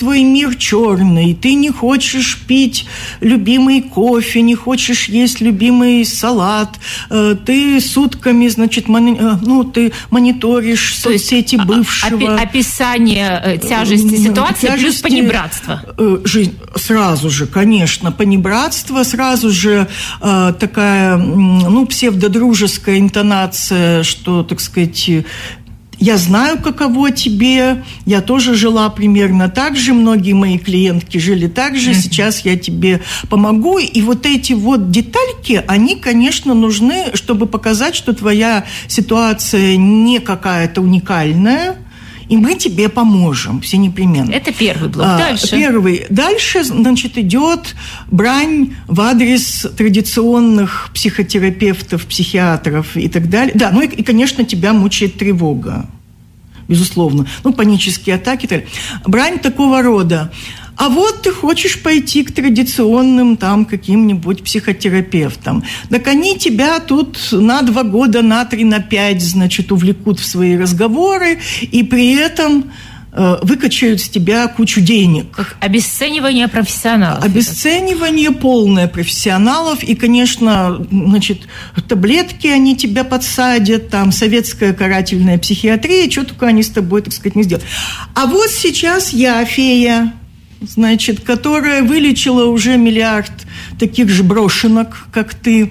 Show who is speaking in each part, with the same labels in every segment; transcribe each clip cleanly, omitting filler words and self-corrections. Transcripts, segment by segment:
Speaker 1: твой мир черный, ты не хочешь пить любимый кофе, не хочешь есть любимый салат, ты сутками, значит, ты мониторишь соцсети бывшего.
Speaker 2: Описание тяжести ситуации плюс понебратство.
Speaker 1: Жизнь сразу же, конечно, понебратство, сразу же такая, псевдодружеская интонация, что, так сказать, я знаю, каково тебе, я тоже жила примерно так же, многие мои клиентки жили так же, сейчас я тебе помогу. И вот эти вот детальки, они, конечно, нужны, чтобы показать, что твоя ситуация не какая-то уникальная, и мы тебе поможем, все непременно.
Speaker 2: Это первый блок. Дальше?
Speaker 1: Дальше, значит, идет брань в адрес традиционных психотерапевтов, психиатров и так далее. Да, и, конечно, тебя мучает тревога, безусловно. Панические атаки. Брань такого рода. А вот ты хочешь пойти к традиционным там каким-нибудь психотерапевтам. Так они тебя тут на 2 года, на 3, на 5, значит, увлекут в свои разговоры, и при этом выкачают с тебя кучу денег.
Speaker 2: Как обесценивание профессионалов.
Speaker 1: Обесценивание полное профессионалов. И, конечно, значит, таблетки они тебя подсадят, там советская карательная психиатрия, что только они с тобой, так сказать, не сделают. А вот сейчас я, фея, значит, которая вылечила уже миллиард таких же брошенок, как ты.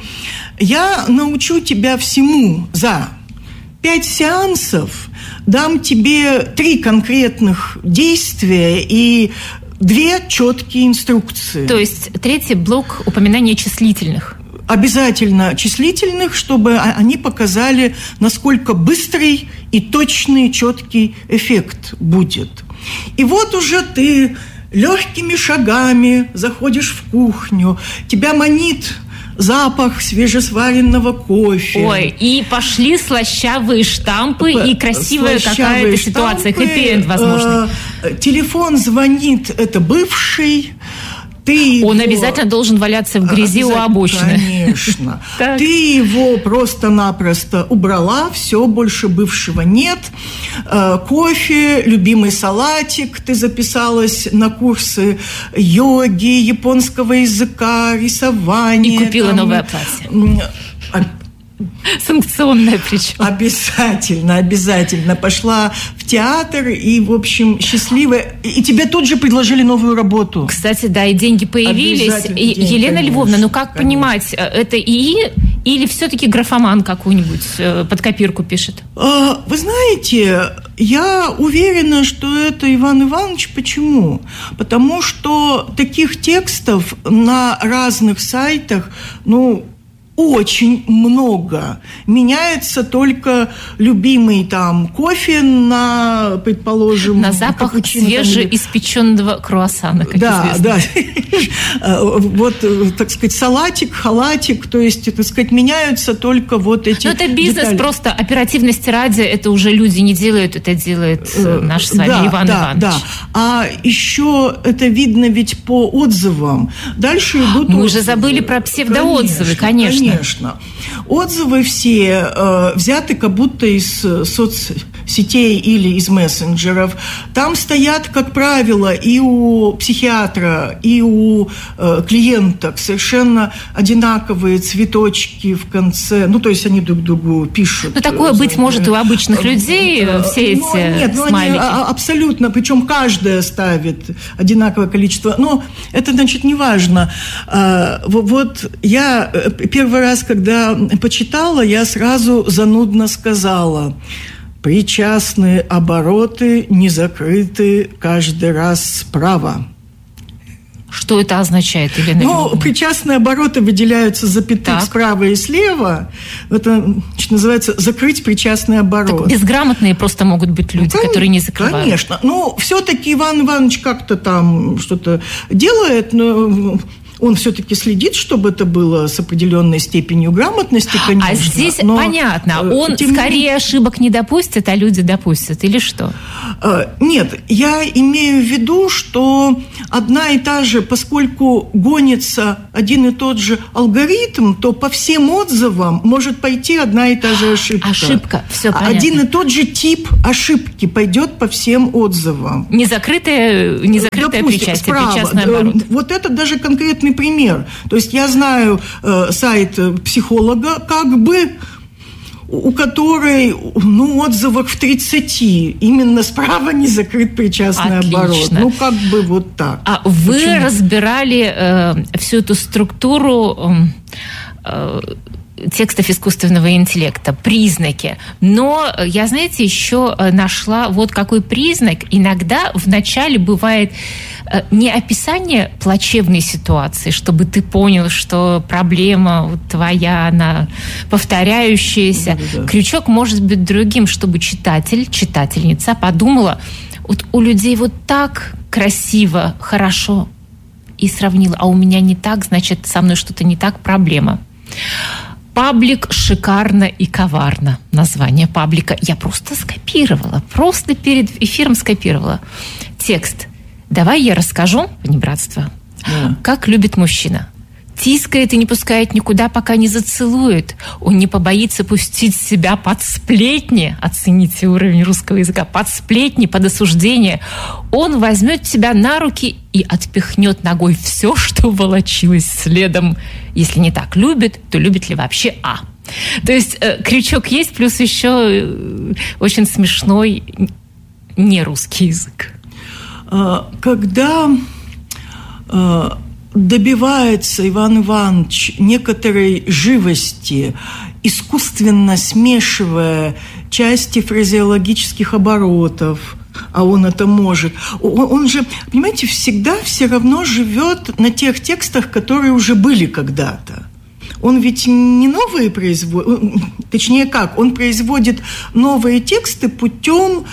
Speaker 1: Я научу тебя всему за 5 сеансов, дам тебе 3 конкретных действия и 2 четкие инструкции.
Speaker 2: То есть 3-й блок упоминания числительных.
Speaker 1: Обязательно числительных, чтобы они показали, насколько быстрый и точный, четкий эффект будет. И вот уже ты легкими шагами заходишь в кухню, тебя манит запах свежесваренного кофе.
Speaker 2: Ой, и пошли слащавые штампы и красивая какая-то ситуация, хэппи-энд, возможно.
Speaker 1: Телефон звонит, это бывший.
Speaker 2: Он обязательно должен валяться в грязи у обочины.
Speaker 1: Конечно. Ты его просто-напросто убрала, все, больше бывшего нет. Кофе, любимый салатик, ты записалась на курсы йоги, японского языка, рисования.
Speaker 2: И купила новое платье. Санкционная причем. Обязательно.
Speaker 1: Пошла в театр и, в общем, счастливая. И тебе тут же предложили новую работу.
Speaker 2: Кстати, да, и деньги появились. Елена Львовна, как понимать, это ИИ или все-таки графоман какую-нибудь под копирку пишет?
Speaker 1: Вы знаете, я уверена, что это Иван Иванович. Почему? Потому что таких текстов на разных сайтах, очень много. Меняется только любимый там кофе на, предположим...
Speaker 2: На запах свежеиспеченного круассана, как
Speaker 1: известно.
Speaker 2: Да.
Speaker 1: Вот, так сказать, салатик, халатик, то есть, так сказать, меняются только вот эти
Speaker 2: это бизнес
Speaker 1: детали.
Speaker 2: Просто оперативности ради, это уже люди не делают, это делает наш с вами Иван Иванович. Да.
Speaker 1: А еще это видно ведь по отзывам. Дальше идут
Speaker 2: Мы уже забыли про псевдоотзывы, конечно.
Speaker 1: Отзывы все взяты как будто из соцсетей или из мессенджеров. Там стоят, как правило, и у психиатра, и у клиенток совершенно одинаковые цветочки в конце. То есть они друг другу пишут.
Speaker 2: Такое быть может и у обычных людей, все эти смайлики.
Speaker 1: Они абсолютно, причем каждая ставит одинаковое количество. Но это, значит, не важно. Вот я первый раз, когда почитала, я сразу занудно сказала: причастные обороты не закрыты каждый раз справа.
Speaker 2: Что это означает, Елена Львовна?
Speaker 1: Причастные обороты выделяются запятых справа и слева. Это называется закрыть причастный оборот.
Speaker 2: Так безграмотные просто могут быть люди, которые не закрывают.
Speaker 1: Конечно. Все-таки Иван Иванович как-то там что-то делает, но Он все-таки следит, чтобы это было с определенной степенью грамотности, конечно.
Speaker 2: А здесь понятно, он скорее ошибок не допустит, а люди допустят, или что?
Speaker 1: Нет, я имею в виду, что одна и та же, поскольку гонится один и тот же алгоритм, то по всем отзывам может пойти одна и та же ошибка.
Speaker 2: Ошибка, все понятно.
Speaker 1: Один и тот же тип ошибки пойдет по всем отзывам.
Speaker 2: Незакрытое причастие, причастный оборот.
Speaker 1: Вот это даже конкретный пример. То есть я знаю сайт психолога, как бы, у которой, отзывах в 30. Именно справа не закрыт причастный оборот. Как бы вот так.
Speaker 2: А вы разбирали всю эту структуру текстов искусственного интеллекта, признаки. Но я, знаете, еще нашла вот какой признак. Иногда вначале бывает не описание плачевной ситуации, чтобы ты понял, что проблема твоя, она повторяющаяся. Да. Крючок может быть другим, чтобы читательница подумала, вот у людей вот так красиво, хорошо, и сравнила, а у меня не так, значит, со мной что-то не так, проблема. «Паблик шикарно и коварно». Название паблика я просто скопировала. Просто перед эфиром скопировала. Текст. Давай я расскажу, понебратство, как любит мужчина. Тискает и не пускает никуда, пока не зацелует. Он не побоится пустить себя под сплетни. Оцените уровень русского языка. Под сплетни, под осуждение. Он возьмет тебя на руки и отпихнет ногой все, что волочилось следом. Если не так любит, то любит ли вообще То есть крючок есть, плюс еще очень смешной нерусский язык.
Speaker 1: Когда добивается Иван Иванович некоторой живости, искусственно смешивая части фразеологических оборотов, а он это может. Он же, понимаете, всегда все равно живет на тех текстах, которые уже были когда-то. Он ведь не новые производит, точнее как, он производит новые тексты путем,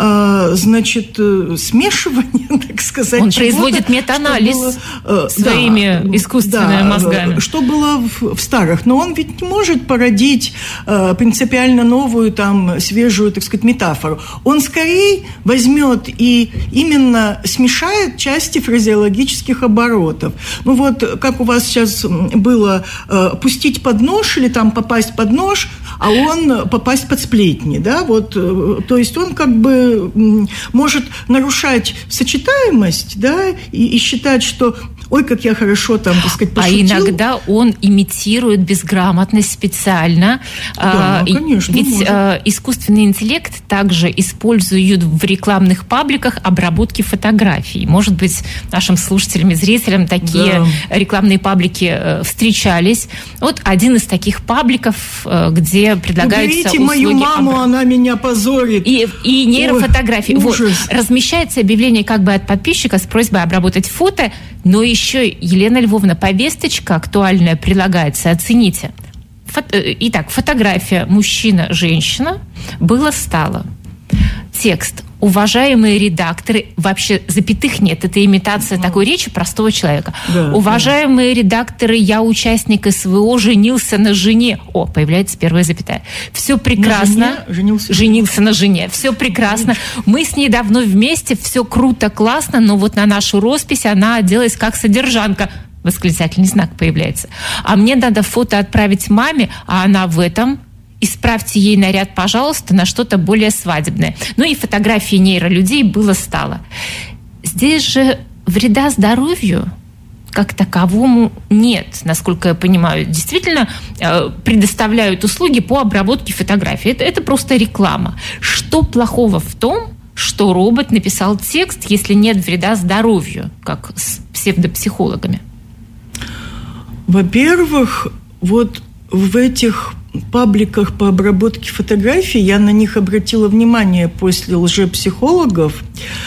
Speaker 1: смешивания, так сказать.
Speaker 2: Он производит метаанализ своими искусственными мозгами.
Speaker 1: Что было в старых. Но он ведь не может породить принципиально новую, свежую, так сказать, метафору. Он скорее возьмет и именно смешает части фразеологических оборотов. Как у вас сейчас было пустить под нож или попасть под нож, а он попасть под сплетни, да, то есть он может нарушать сочетаемость, да, и считать, что ой, как я хорошо так сказать, пошутил.
Speaker 2: А иногда он имитирует безграмотность специально.
Speaker 1: Да, конечно.
Speaker 2: Ведь искусственный интеллект также используют в рекламных пабликах обработки фотографий. Может быть, нашим слушателям и зрителям такие рекламные паблики встречались. Вот один из таких пабликов, где предлагаются услуги...
Speaker 1: мою маму, она меня позорит.
Speaker 2: И нейрофотографии. Размещается объявление от подписчика с просьбой обработать фото, но еще, Елена Львовна, повесточка актуальная прилагается. Оцените. Итак, фотография мужчина-женщина было-стало. Текст. Уважаемые редакторы, вообще запятых нет, это имитация такой речи простого человека. Уважаемые редакторы, я участник СВО, женился на жене. Появляется первая запятая. Все прекрасно. Женился на жене. Все прекрасно. Мы с ней давно вместе, все круто, классно, но на нашу роспись она оделась как содержанка. Восклицательный знак появляется. А мне надо фото отправить маме, а она в этом... Исправьте ей наряд, пожалуйста, на что-то более свадебное. И фотографии нейролюдей было-стало. Здесь же вреда здоровью как таковому нет, насколько я понимаю. Действительно предоставляют услуги по обработке фотографий. Это просто реклама. Что плохого в том, что робот написал текст, если нет вреда здоровью, как с псевдопсихологами?
Speaker 1: Во-первых, в этих пабликах по обработке фотографий, я на них обратила внимание после лжепсихологов.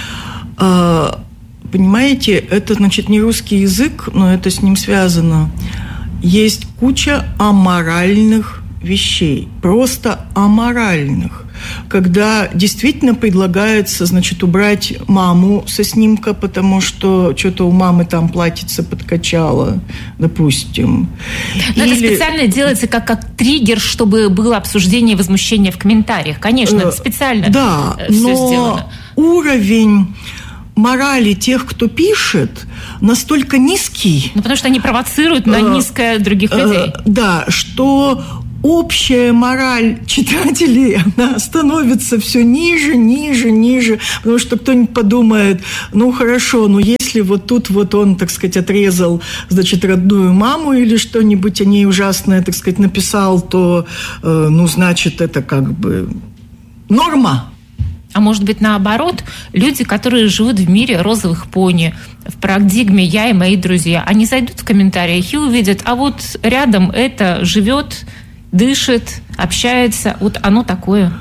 Speaker 1: Понимаете, это, не русский язык, но это с ним связано. Есть куча аморальных вещей, просто аморальных, когда действительно предлагается, значит, убрать маму со снимка, потому что что-то у мамы там платьице подкачало, допустим.
Speaker 2: Но это специально делается как триггер, чтобы было обсуждение и возмущение в комментариях. Конечно, это специально все сделано.
Speaker 1: Уровень морали тех, кто пишет, настолько низкий.
Speaker 2: Потому что они провоцируют на низкое других людей.
Speaker 1: Да, что общая мораль читателей, она становится все ниже, потому что кто-нибудь подумает, ну хорошо, но если вот тут вот он, так сказать, отрезал, значит, родную маму или что-нибудь о ней ужасное, так сказать, написал, то, ну, значит, это как бы норма.
Speaker 2: А может быть, наоборот, люди, которые живут в мире розовых пони, в парадигме «я и мои друзья», они зайдут в комментариях и увидят, а вот рядом это живет, дышит, общается, вот оно такое.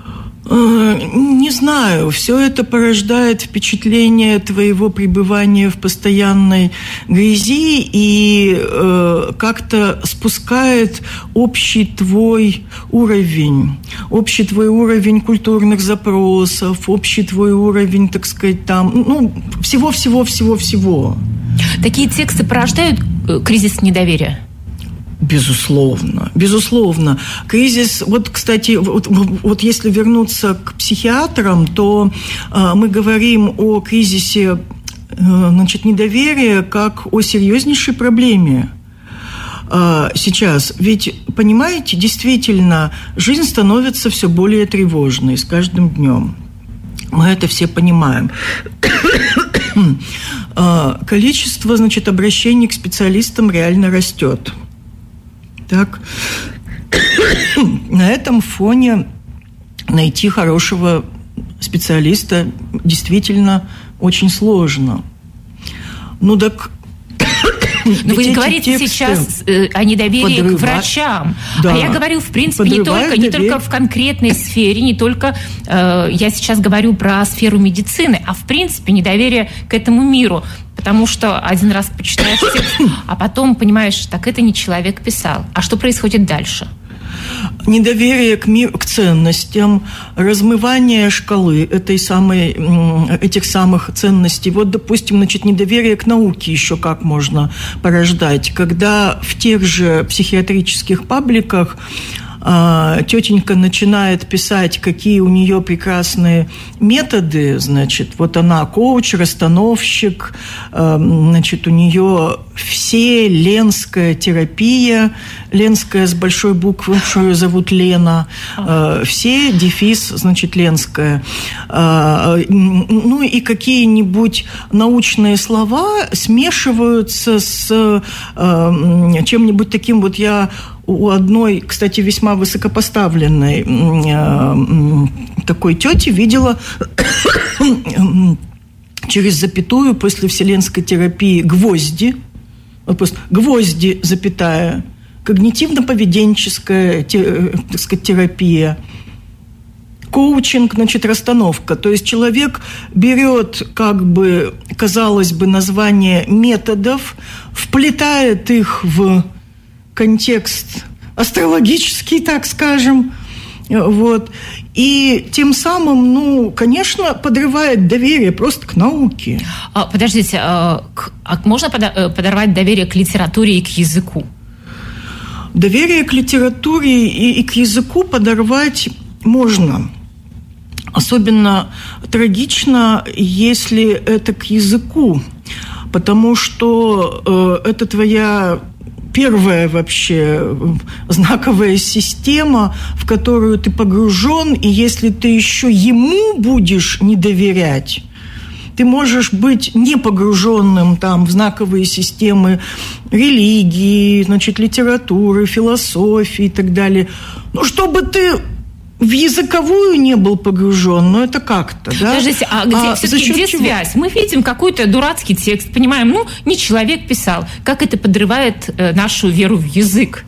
Speaker 1: Не знаю, все это порождает впечатление твоего пребывания в постоянной грязи и как-то спускает общий твой уровень культурных запросов, общий твой уровень, так сказать, там, ну, всего.
Speaker 2: Такие тексты порождают кризис недоверия?
Speaker 1: Безусловно. Кризис, вот, кстати, вот если вернуться к психиатрам, то мы говорим о кризисе, значит, недоверия как о серьезнейшей проблеме сейчас. Ведь, понимаете, действительно, жизнь становится все более тревожной с каждым днем. Мы это все понимаем. Количество, значит, обращений к специалистам реально растет. Так, на этом фоне найти хорошего специалиста действительно очень сложно. Так...
Speaker 2: Но вы говорите сейчас о недоверии к врачам. Да. А я говорю, в принципе, не только в конкретной сфере, не только... я сейчас говорю про сферу медицины, а в принципе недоверие к этому миру. Потому что один раз почитаешь текст, а потом понимаешь, так это не человек писал. А что происходит дальше?
Speaker 1: Недоверие к ценностям, размывание шкалы этих самых ценностей. Вот, допустим, значит, недоверие к науке еще как можно порождать, когда в тех же психиатрических пабликах тетенька начинает писать, какие у нее прекрасные методы, значит, вот она коуч, расстановщик, значит, у нее вселенская терапия, ленская с большой буквы, что ее зовут Лена, все, дефис, значит, ленская. Ну и какие-нибудь научные слова смешиваются с чем-нибудь таким, вот я у одной, кстати, весьма высокопоставленной такой тети видела через запятую после вселенской терапии гвозди, запятая, когнитивно-поведенческая, так сказать, терапия, коучинг, значит, расстановка. То есть человек берет, как бы, казалось бы, название методов, вплетает их в контекст астрологический, так скажем, вот, и тем самым, ну, конечно, подрывает доверие просто к науке.
Speaker 2: Подождите, можно подорвать доверие к литературе и к языку?
Speaker 1: Доверие к литературе и к языку подорвать можно. Особенно трагично, если это к языку, потому что это твоя первая вообще знаковая система, в которую ты погружен, и если ты еще ему будешь не доверять, ты можешь быть не погруженным там в знаковые системы религии, значит, литературы, философии и так далее. Но чтобы ты в языковую не был погружен, но это как-то, да?
Speaker 2: Подождите, где связь? Мы видим какой-то дурацкий текст, понимаем, ну, не человек писал. Как это подрывает нашу веру в язык?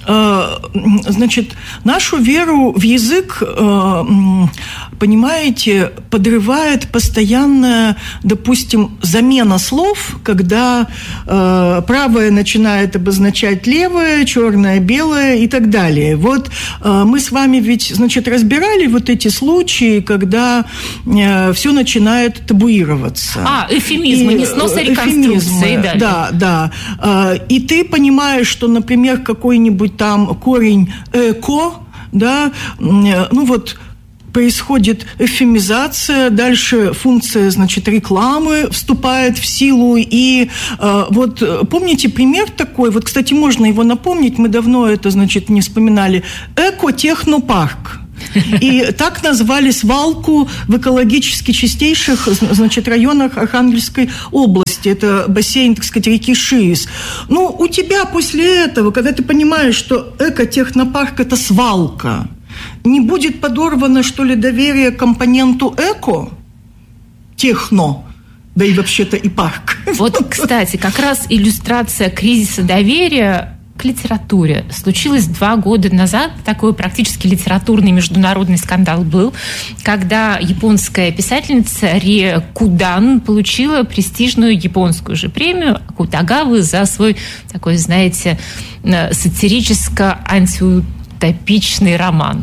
Speaker 1: значит, нашу веру в язык, понимаете, подрывает постоянная, допустим, замена слов, когда правое начинает обозначать левое, черное, белое и так далее. Вот мы с вами ведь, значит, разбирали вот эти случаи, когда все начинает табуироваться.
Speaker 2: Эвфемизмы, неснос реконструкции.
Speaker 1: Да. И ты понимаешь, что, например, какой-нибудь там корень «эко», да, ну вот, происходит эвфемизация, дальше функция, значит, рекламы вступает в силу, и вот помните пример такой, вот, кстати, можно его напомнить, мы давно это, значит, не вспоминали, эко-технопарк. И так назвали свалку в экологически чистейших, значит, районах Архангельской области. Это бассейн, так сказать, реки Шиис. Ну, у тебя после этого, когда ты понимаешь, что экотехнопарк – это свалка, не будет подорвано, что ли, доверие к компоненту эко, техно, да и вообще-то и парк.
Speaker 2: Вот, кстати, как раз иллюстрация кризиса доверия к литературе. Случилось 2 года назад, такой практически литературный международный скандал был, когда японская писательница Рие Кудан получила престижную японскую же премию Акутагавы за свой такой, знаете, сатирическо-антиутопичный роман.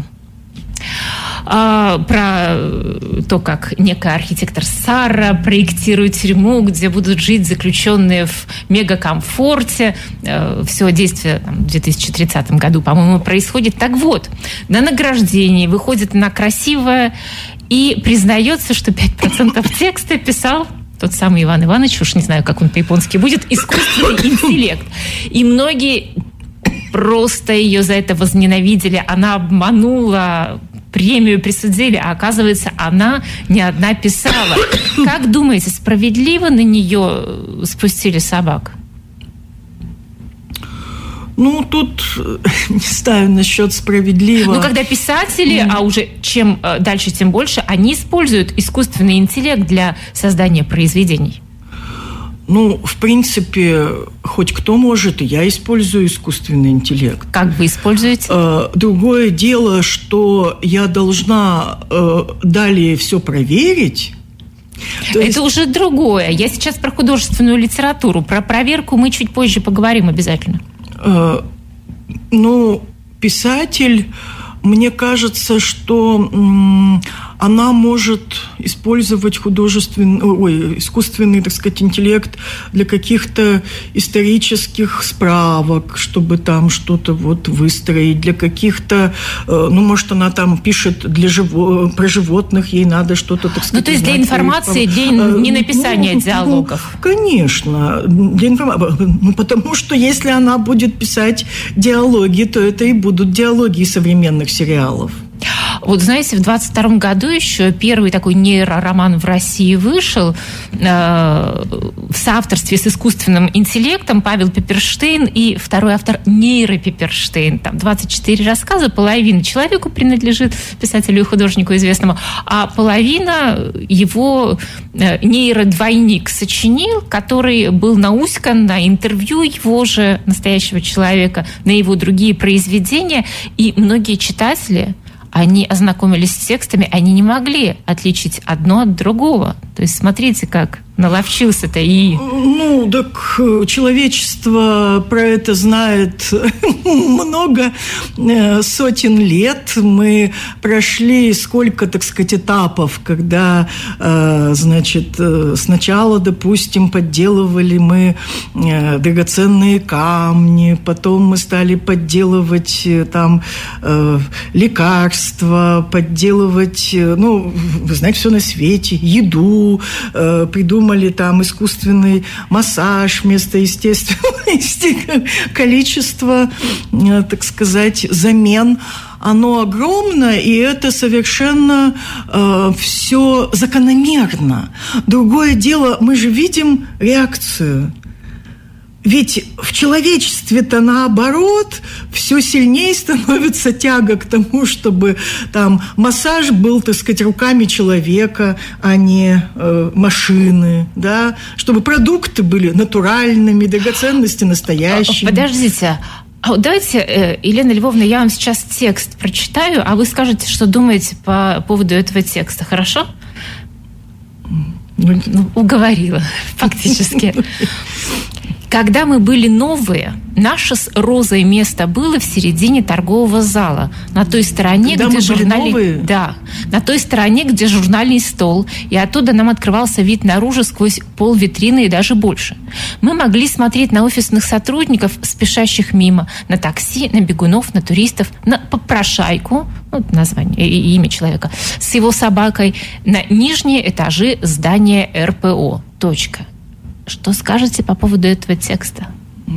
Speaker 2: Про то, как некая архитектор Сара проектирует тюрьму, где будут жить заключенные в мегакомфорте. Все действие в 2030 году, по-моему, происходит. Так вот, на награждении выходит она красивая и признается, что 5% текста писал тот самый Иван Иванович, уж не знаю, как он по-японски будет, искусственный интеллект. И многие просто ее за это возненавидели. Она обманула, премию присудили, а оказывается, она не одна писала. Как думаете, справедливо на нее спустили собак?
Speaker 1: Ну, тут не знаю насчет справедливо.
Speaker 2: Ну, когда писатели, а уже чем дальше, тем больше, они используют искусственный интеллект для создания произведений.
Speaker 1: Ну, в принципе, хоть кто может, и я использую искусственный интеллект.
Speaker 2: Как вы используете?
Speaker 1: Другое дело, что я должна далее все проверить.
Speaker 2: Это уже другое. Я сейчас про художественную литературу. Про проверку мы чуть позже поговорим обязательно.
Speaker 1: Ну, писатель, мне кажется, что она может использовать искусственный, так сказать, интеллект для каких-то исторических справок, чтобы там что-то вот выстроить, для каких-то, ну, может, она там пишет про животных, ей надо что-то, так сказать.
Speaker 2: Ну, то есть для информации, для не написания диалогов.
Speaker 1: Конечно, для информации. Ну, потому что если она будет писать диалоги, то это и будут диалоги современных сериалов.
Speaker 2: Вот, знаете, в 22 году еще первый такой нейророман в России вышел в соавторстве с искусственным интеллектом Павел Пепперштейн и второй автор Нейро Пепперштейн. Там 24 рассказа, половина человеку принадлежит, писателю и художнику известному, а половина его нейродвойник сочинил, который был науськан на интервью его же, настоящего человека, на его другие произведения, и многие читатели, они ознакомились с текстами, они не могли отличить одно от другого. То есть смотрите, как наловчился-то и...
Speaker 1: Ну, так человечество про это знает много сотен лет. Мы прошли сколько, так сказать, этапов, когда, значит, сначала, допустим, подделывали мы драгоценные камни, потом мы стали подделывать там лекарства, подделывать, ну, вы знаете, все на свете, еду, придумали там искусственный массаж вместо естественного количества, так сказать, замен. Оно огромно, и это совершенно все закономерно. Другое дело, мы же видим реакцию. Ведь в человечестве-то наоборот все сильнее становится тяга к тому, чтобы там массаж был, так сказать, руками человека, а не машины, да, чтобы продукты были натуральными, драгоценности настоящими.
Speaker 2: Подождите, А давайте, Елена Львовна, я вам сейчас текст прочитаю, а вы скажете, что думаете по поводу этого текста, хорошо? Уговорила, фактически. Когда мы были новые, наше с Розой место было в середине торгового зала, на той стороне,
Speaker 1: где журнальный...
Speaker 2: Да, на той стороне, где журнальный стол, и оттуда нам открывался вид наружу сквозь пол витрины и даже больше. Мы могли смотреть на офисных сотрудников, спешащих мимо, на такси, на бегунов, на туристов, на попрошайку, название и имя человека, с его собакой, на нижние этажи здания РПО. Точка. Что скажете по поводу этого текста?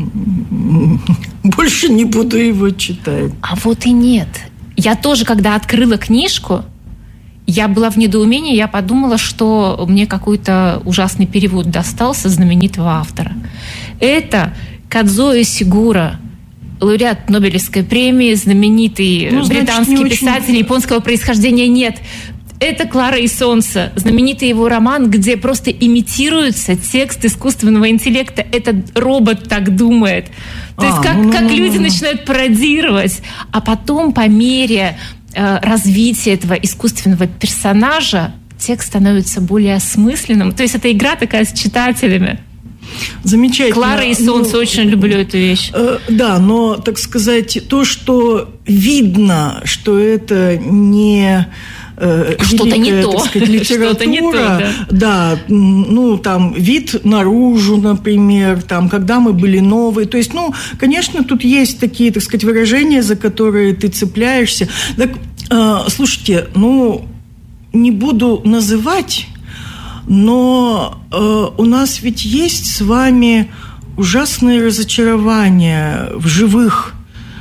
Speaker 1: Больше не буду его читать.
Speaker 2: А вот и нет. Я тоже, когда открыла книжку, я была в недоумении, я подумала, что мне какой-то ужасный перевод достался знаменитого автора. Это Кадзуо Сигура, лауреат Нобелевской премии, знаменитый британский писатель японского происхождения. Нет. Это «Клара и солнце», знаменитый его роман, где просто имитируется текст искусственного интеллекта. Этот робот так думает. То есть как люди начинают пародировать, а потом по мере развития этого искусственного персонажа текст становится более осмысленным. То есть это игра такая с читателями.
Speaker 1: Замечательно.
Speaker 2: «Клара и солнце», очень люблю эту вещь.
Speaker 1: Да, но, так сказать, то, что видно, что это не...
Speaker 2: что-то не то,
Speaker 1: так сказать, литература,
Speaker 2: что-то не то,
Speaker 1: да, там вид наружу, например, там, когда мы были новые, то есть, конечно, тут есть такие, так сказать, выражения, за которые ты цепляешься. Так, слушайте, не буду называть, но у нас ведь есть с вами ужасные разочарования в живых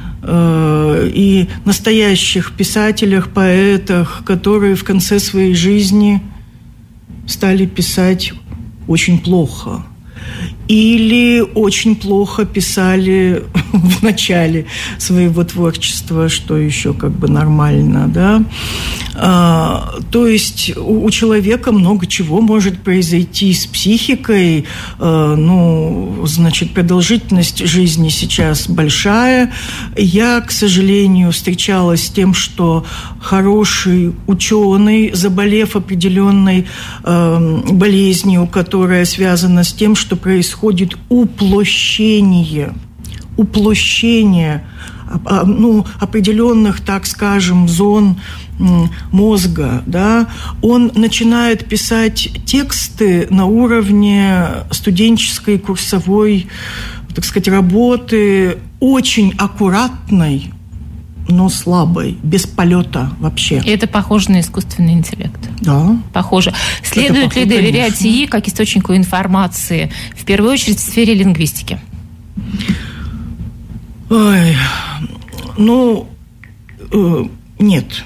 Speaker 1: и настоящих писателях, поэтах, которые в конце своей жизни стали писать очень плохо. Или очень плохо писали в начале своего творчества, что еще как бы нормально, да. То есть у человека много чего может произойти с психикой. Продолжительность жизни сейчас большая. Я, к сожалению, встречалась с тем, что хороший ученый, заболев определенной болезнью, которая связана с тем, что происходит уплощение определенных, так скажем, зон мозга, да, он начинает писать тексты на уровне студенческой курсовой, так сказать, работы, очень аккуратной, но слабой, без полета вообще.
Speaker 2: И это похоже на искусственный интеллект.
Speaker 1: Да.
Speaker 2: Pохоже. Следует ли доверять ИИ как источнику информации, в первую очередь в сфере лингвистики?
Speaker 1: Нет.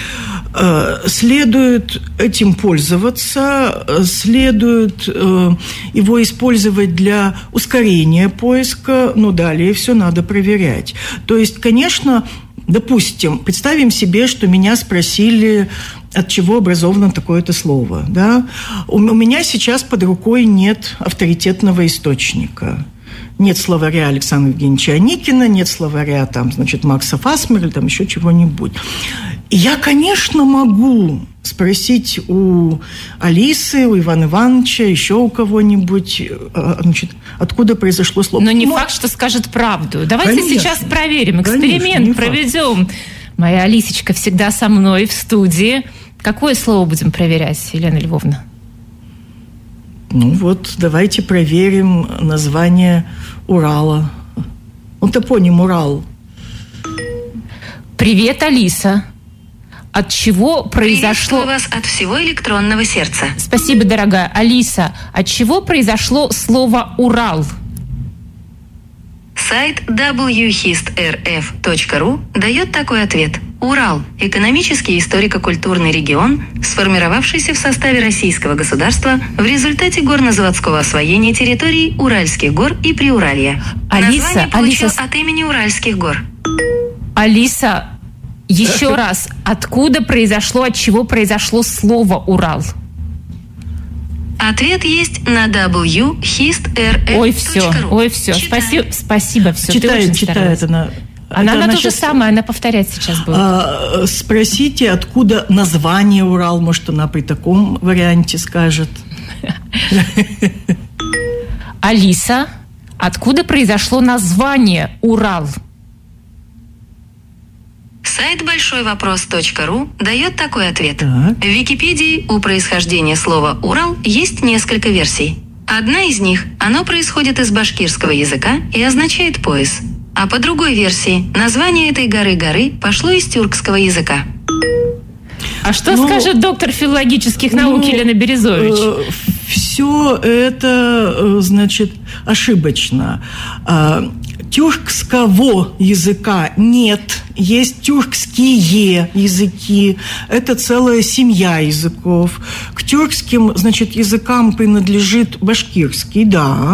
Speaker 1: Следует этим пользоваться, следует его использовать для ускорения поиска, но далее все надо проверять. То есть, конечно, допустим, представим себе, что меня спросили, от чего образовано такое-то слово. Да? У меня сейчас под рукой нет авторитетного источника. Нет словаря Александра Евгеньевича Аникина, нет словаря Макса Фасмера или еще чего-нибудь. Я, конечно, могу спросить у Алисы, у Ивана Ивановича, еще у кого-нибудь, откуда произошло слово.
Speaker 2: Но не факт, что скажет правду. Давайте сейчас проверим, эксперимент проведем. Моя Алисечка всегда со мной в студии. Какое слово будем проверять, Елена Львовна?
Speaker 1: Давайте проверим название Урала. Топоним Урал.
Speaker 2: Привет, Алиса. От чего произошло...
Speaker 3: Приветствую вас от всего электронного сердца.
Speaker 2: Спасибо, дорогая. Алиса, от чего произошло слово «Урал»?
Speaker 3: Сайт whistrf.ru дает такой ответ. Урал – экономический и историко-культурный регион, сформировавшийся в составе российского государства в результате горнозаводского освоения территорий Уральских гор и Приуралья. Название получил от имени Уральских гор.
Speaker 2: Алиса, еще раз, от чего произошло слово «Урал»?
Speaker 3: Ответ есть на whist.ru.
Speaker 2: Ой, все. Спасибо, все.
Speaker 1: Читает она.
Speaker 2: Она то же самое, она повторять сейчас будет.
Speaker 1: Спросите, откуда название Урал, может, она при таком варианте скажет.
Speaker 2: Алиса, откуда произошло название Урал?
Speaker 3: Сайт большойвопрос.ру дает такой ответ.
Speaker 1: Так.
Speaker 3: В Википедии у происхождения слова «Урал» есть несколько версий. Одна из них – оно происходит из башкирского языка и означает «пояс». А по другой версии, название этой горы пошло из тюркского языка.
Speaker 2: А что скажет доктор филологических наук Елена Березович?
Speaker 1: Все это, значит, ошибочно. Тюркского языка нет, есть тюркские языки, это целая семья языков. К тюркским, значит, языкам принадлежит башкирский, да.